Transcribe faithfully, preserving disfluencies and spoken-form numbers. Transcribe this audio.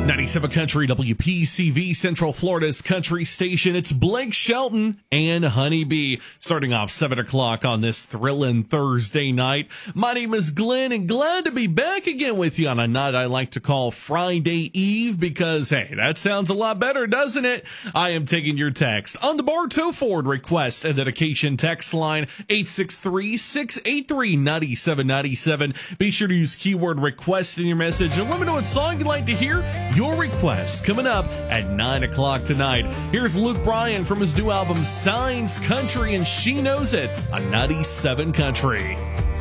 ninety-seven Country, W P C V, Central Florida's country station. It's Blake Shelton and Honeybee starting off seven o'clock on this thrilling Thursday night. My name is Glenn, and glad to be back again with you on a night I like to call Friday Eve because, hey, that sounds a lot better, doesn't it? I am taking your text on the Bartow Ford request and dedication text line eight six three, six eight three, nine seven nine seven. Be sure to use keyword request in your message and let me know what song you'd like to hear. Your request coming up at nine o'clock tonight. Here's Luke Bryan from his new album Signs Country, and She Knows It on ninety-seven Country.